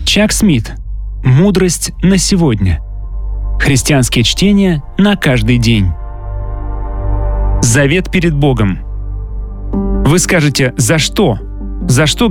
Чак Смит. Мудрость на сегодня. Христианские чтения на каждый день. Завет перед Богом. Вы скажете, за что? За что